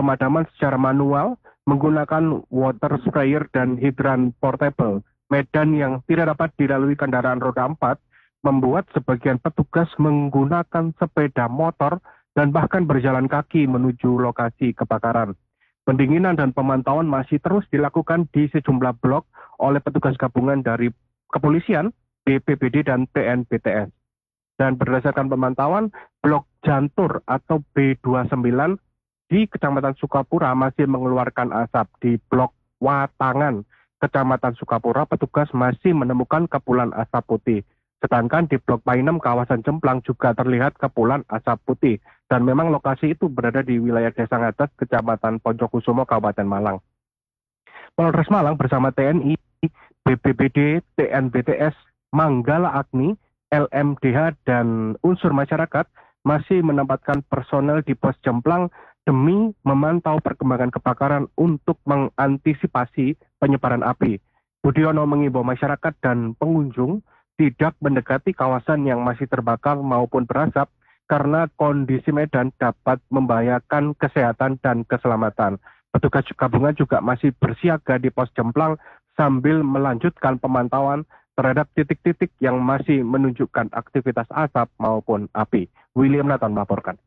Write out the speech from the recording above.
pemadaman secara manual menggunakan water sprayer dan hidran portable. Medan yang tidak dapat dilalui kendaraan roda 4 membuat sebagian petugas menggunakan sepeda motor dan bahkan berjalan kaki menuju lokasi kebakaran. Pendinginan dan pemantauan masih terus dilakukan di sejumlah blok oleh petugas gabungan dari kepolisian, BPBD, dan TNBTS. Dan berdasarkan pemantauan, blok Jantur atau B29 di Kecamatan Sukapura masih mengeluarkan asap. Di blok Watangan, Kecamatan Sukapura, petugas masih menemukan kepulan asap putih. Sedangkan di blok Painem, kawasan Jemplang juga terlihat kepulan asap putih. Dan memang lokasi itu berada di wilayah Desa Ngadas, Kecamatan Poncokusumo, Kabupaten Malang. Polres Malang bersama TNI, BPBD, TNBTS, Manggala Agni, LMDH, dan unsur masyarakat masih menempatkan personel di pos Jemplang demi memantau perkembangan kebakaran untuk mengantisipasi penyebaran api. Budiono mengimbau masyarakat dan pengunjung tidak mendekati kawasan yang masih terbakar maupun berasap karena kondisi medan dapat membahayakan kesehatan dan keselamatan. Petugas gabungan juga masih bersiaga di pos Jemplang sambil melanjutkan pemantauan terhadap titik-titik yang masih menunjukkan aktivitas asap maupun api. William Nathan melaporkan.